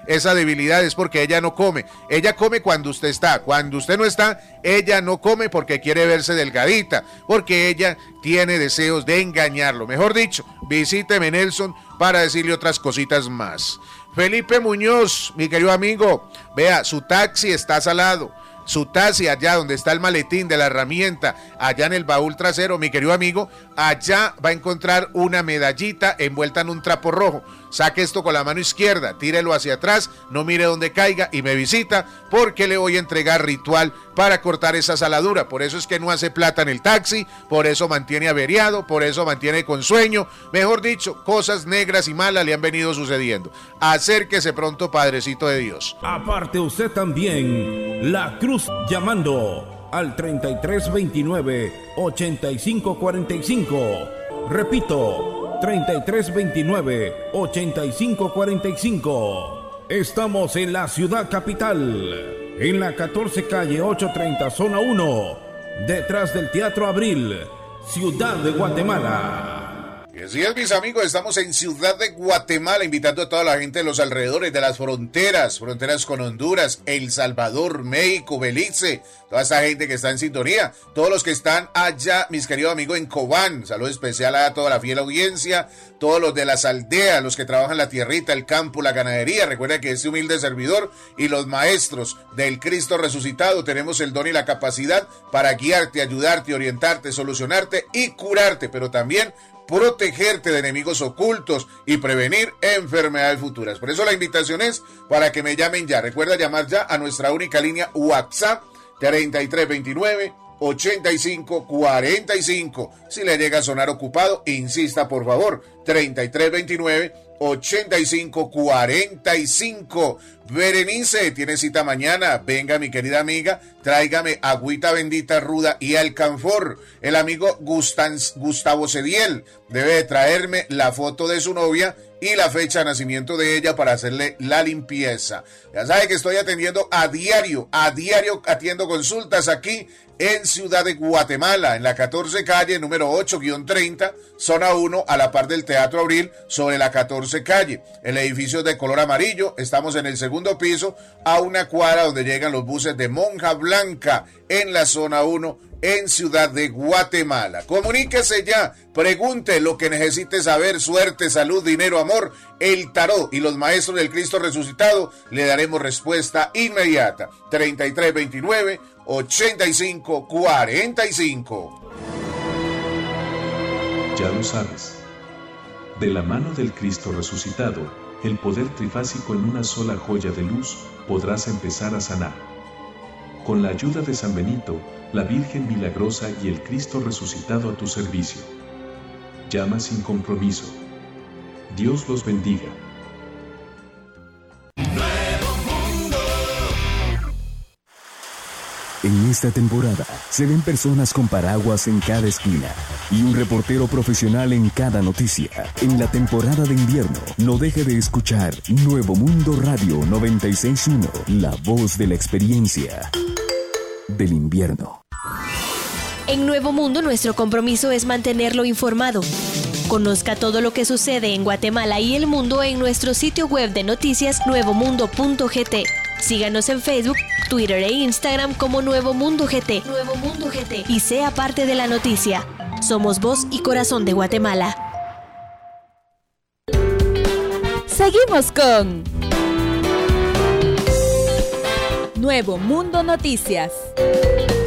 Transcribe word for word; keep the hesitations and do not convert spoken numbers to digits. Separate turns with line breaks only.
esa debilidad es porque ella no come. Ella come cuando usted está. Cuando usted no está, ella no come porque quiere verse delgadita, porque ella tiene deseos de engañarlo. Mejor dicho, visíteme Nelson para decirle otras cositas más. Felipe Muñoz, mi querido amigo, vea, su taxi está salado. Su taxi allá donde está el maletín de la herramienta, allá en el baúl trasero, mi querido amigo, allá va a encontrar una medallita envuelta en un trapo rojo. Saque esto con la mano izquierda, tírelo hacia atrás, no mire dónde caiga y me visita porque le voy a entregar ritual para cortar esa saladura. Por eso es que no hace plata en el taxi, por eso mantiene averiado, por eso mantiene con sueño. Mejor dicho, cosas negras y malas le han venido sucediendo. Acérquese pronto, Padrecito de Dios.
Aparte usted también, la Cruz llamando al treinta y tres veintinueve, ochenta y cinco cuarenta y cinco. Repito, treinta y tres veintinueve, ochenta y cinco cuarenta y cinco. Estamos en la ciudad capital, en la catorce calle ochocientos treinta, zona uno, detrás del Teatro Abril, Ciudad de Guatemala.
Y así es, mis amigos, estamos en Ciudad de Guatemala, invitando a toda la gente de los alrededores de las fronteras, fronteras con Honduras, El Salvador, México, Belice, toda esa gente que está en sintonía, todos los que están allá, mis queridos amigos en Cobán, saludo especial a toda la fiel audiencia, todos los de las aldeas, los que trabajan la tierrita, el campo, la ganadería. Recuerda que este humilde servidor y los maestros del Cristo resucitado tenemos el don y la capacidad para guiarte, ayudarte, orientarte, solucionarte y curarte, pero también protegerte de enemigos ocultos y prevenir enfermedades futuras. Por eso la invitación es para que me llamen ya. Recuerda llamar ya a nuestra única línea WhatsApp treinta y tres veintinueve, ochenta y cinco cuarenta y cinco. Si le llega a sonar ocupado, insista por favor. treinta y tres veintinueve, ochenta y cinco cuarenta y cinco. Berenice, tiene cita mañana. Venga, mi querida amiga, tráigame agüita bendita ruda y alcanfor. El amigo Gustan, Gustavo Cediel debe de traerme la foto de su novia y la fecha de nacimiento de ella para hacerle la limpieza. Ya sabe que estoy atendiendo a diario, a diario atiendo consultas aquí en Ciudad de Guatemala, en la catorce calle, número ocho treinta, zona uno, a la par del Teatro Abril, sobre la catorce calle. El edificio es de color amarillo, estamos en el segundo piso, a una cuadra donde llegan los buses de Monja Blanca, en la zona uno, en Ciudad de Guatemala. Comuníquese ya, pregunte lo que necesite saber, suerte, salud, dinero, amor, el tarot y los maestros del Cristo resucitado, le daremos respuesta inmediata. treinta y tres veintinueve, ochenta y cinco cuarenta y cinco.
Ya lo sabes. De la mano del Cristo resucitado, el poder trifásico en una sola joya de luz, podrás empezar a sanar. Con la ayuda de San Benito, la Virgen Milagrosa y el Cristo resucitado a tu servicio. Llama sin compromiso. Dios los bendiga.
En esta temporada se ven personas con paraguas en cada esquina y un reportero profesional en cada noticia. En la temporada de invierno, no deje de escuchar Nuevo Mundo Radio noventa y seis punto uno, la voz de la experiencia del invierno.
En Nuevo Mundo, nuestro compromiso es mantenerlo informado. Conozca todo lo que sucede en Guatemala y el mundo en nuestro sitio web de noticias nuevo mundo punto g t. Síganos en Facebook, Twitter e Instagram como Nuevo Mundo G T. Nuevo Mundo G T. Y sea parte de la noticia. Somos voz y corazón de Guatemala.
Seguimos con Nuevo Mundo Noticias.